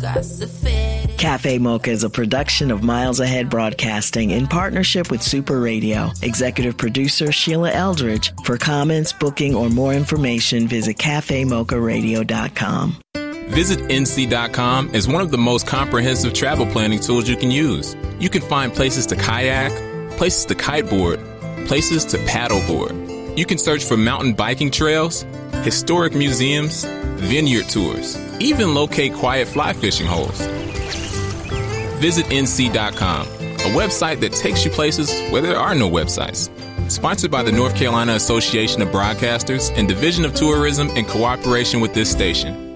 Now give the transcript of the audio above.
Cafe Mocha is a production of Miles Ahead Broadcasting in partnership with Super Radio. Executive producer Sheila Eldridge. For comments, booking, or more information, visit cafemocharadio.com. Visit NC.com is one of the most comprehensive travel planning tools you can use. You can find places to kayak, places to kiteboard, places to paddleboard. You can search for mountain biking trails, historic museums, vineyard tours, even locate quiet fly fishing holes. Visit NC.com, a website that takes you places where there are no websites. Sponsored by the North Carolina Association of Broadcasters and Division of Tourism in cooperation with this station.